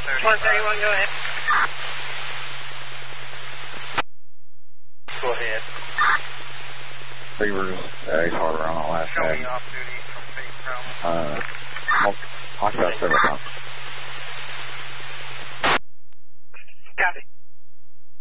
131, go ahead. Go ahead. Beavers, he's hard around on last Show tag. me off duty from Faith Brown. Talked about several times.